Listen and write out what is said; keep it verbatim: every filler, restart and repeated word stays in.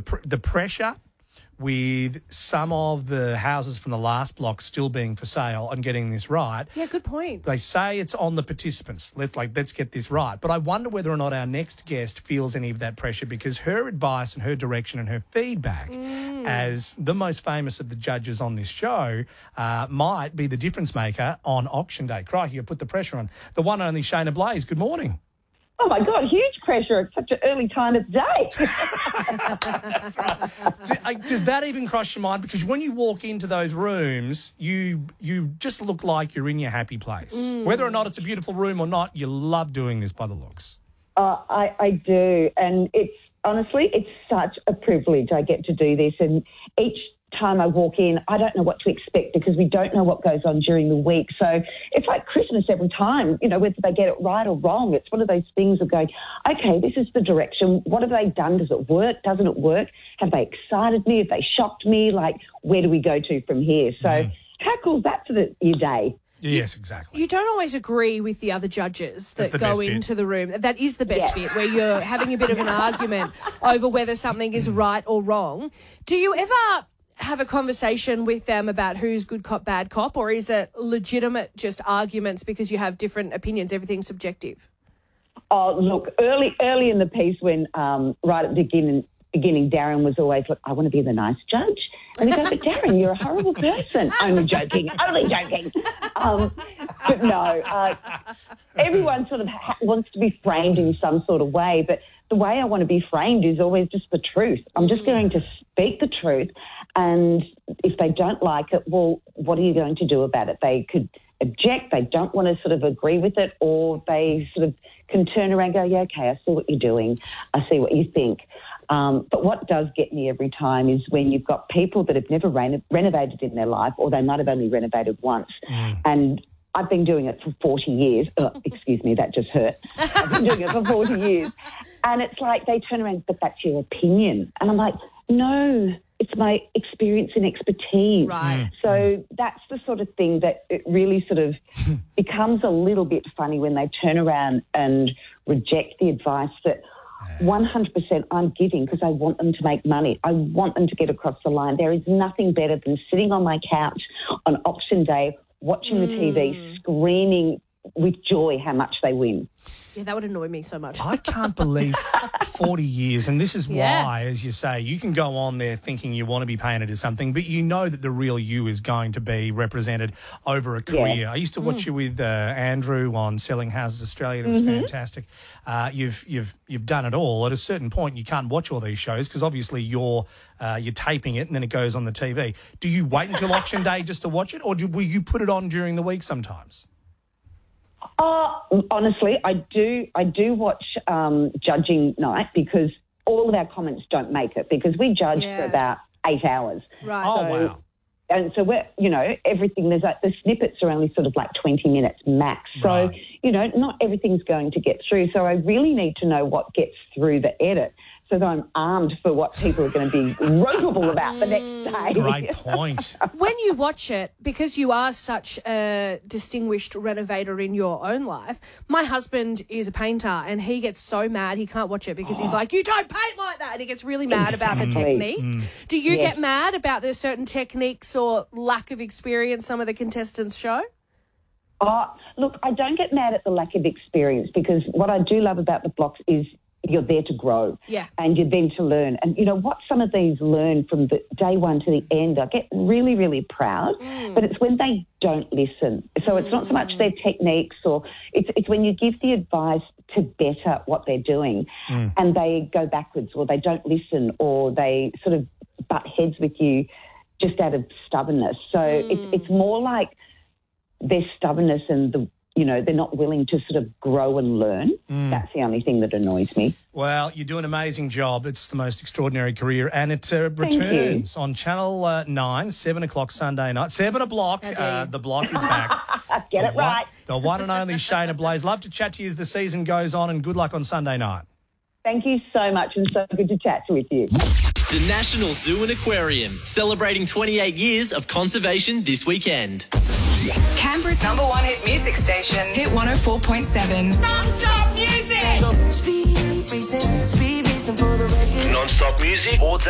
pr- the pressure with some of the houses from the last block still being for sale and getting this right. Yeah, good point. They say it's on the participants. Let's like let's get this right. But I wonder whether or not our next guest feels any of that pressure, because her advice and her direction and her feedback mm. as the most famous of the judges on this show uh, might be the difference maker on auction day. Crikey, you put the pressure on. The one and only Shayna Blaze, good morning. Oh, my God, huge pressure at such an early time of day. That's right. Does that even cross your mind? Because when you walk into those rooms, you you just look like you're in your happy place. Mm. Whether or not it's a beautiful room or not, you love doing this by the looks. Uh, I, I do, and it's honestly, it's such a privilege I get to do this, and each time I walk in, I don't know what to expect because we don't know what goes on during the week. So it's like Christmas every time, you know, whether they get it right or wrong. It's one of those things of going, okay, this is the direction. What have they done? Does it work? Doesn't it work? Have they excited me? Have they shocked me? Like, where do we go to from here? So mm. how cool is that for the, your day? Yes, exactly. You don't always agree with the other judges that go into bit. the room. That is the best yeah. bit, where you're having a bit of an argument over whether something is right or wrong. Do you ever have a conversation with them about who's good cop, bad cop, or is it legitimate just arguments because you have different opinions? Everything's subjective. Oh, look, early early in the piece when um, right at the beginning, beginning, Darren was always, look, I want to be the nice judge. And we go, but Darren, you're a horrible person. Only joking, only joking. Um, but no, uh, everyone sort of ha- wants to be framed in some sort of way, but the way I want to be framed is always just the truth. I'm just going to speak the truth, and if they don't like it, well, what are you going to do about it? They could object, they don't want to sort of agree with it, or they sort of can turn around and go, yeah, okay, I see what you're doing, I see what you think. Um, but what does get me every time is when you've got people that have never reno- renovated in their life, or they might have only renovated once. Mm. And I've been doing it for forty years. Oh, excuse me, that just hurt. I've been doing it for forty years. And it's like they turn around, but that's your opinion. And I'm like, no, it's my experience and expertise. Right. So that's the sort of thing that it really sort of becomes a little bit funny when they turn around and reject the advice that one hundred percent I'm giving because I want them to make money. I want them to get across the line. There is nothing better than sitting on my couch on auction day, watching mm. the T V, screaming with joy how much they win. Yeah, that would annoy me so much. I can't believe forty years, and this is yeah. why, as you say, you can go on there thinking you want to be painted as something, but you know that the real you is going to be represented over a career. Yeah. I used to watch mm. you with uh, Andrew on Selling Houses Australia. That was mm-hmm. fantastic. Uh, you've you've you've done it all. At a certain point, you can't watch all these shows because obviously you're uh, you're taping it and then it goes on the T V. Do you wait until auction day just to watch it, or do, will you put it on during the week sometimes? Oh, honestly, I do. I do watch um, judging night because all of our comments don't make it because we judge yeah. for about eight hours. Right. Oh, so, wow. And so we're, you know, everything, there's like the snippets are only sort of like twenty minutes max. So, right. you know, not everything's going to get through. So I really need to know what gets through the edit so that I'm armed for what people are going to be ropeable about the next day. Great point. When you watch it, because you are such a distinguished renovator in your own life, my husband is a painter and he gets so mad he can't watch it because he's like, you don't paint like that. And he gets really mad about the technique. Mm. Do you yes. get mad about the certain techniques or lack of experience some of the contestants show? Oh, look, I don't get mad at the lack of experience because what I do love about the blocks is you're there to grow yeah. and you're there to learn. And, you know, what some of these learn from the day one to the end, I get really, really proud, mm. but it's when they don't listen. So it's not so much their techniques or it's, it's when you give the advice to better what they're doing mm. and they go backwards or they don't listen or they sort of butt heads with you just out of stubbornness. So mm. it's, it's more like their stubbornness and the you know, they're not willing to sort of grow and learn. Mm. That's the only thing that annoys me. Well, you do an amazing job. It's the most extraordinary career. And it uh, returns on Channel uh, nine, seven o'clock Sunday night. seven o'clock, uh, the block is back. Get the it right. One, the one and only Shayna Blaze. Love to chat to you as the season goes on, and good luck on Sunday night. Thank you so much, and so good to chat with you. The National Zoo and Aquarium, celebrating twenty-eight years of conservation this weekend. Canberra's number one hit music station, Hit one oh four point seven. Non-stop music! Speed racing, speed racing for the record. Non-stop music all day.